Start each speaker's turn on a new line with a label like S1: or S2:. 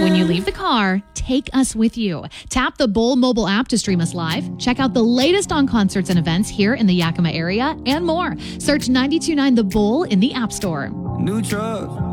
S1: When you leave the car, take us with you. Tap the Bowl mobile app to stream us live. Check out the latest on concerts and events here in the Yakima area and more. Search 92.9 The Bowl in the App Store.
S2: New truck.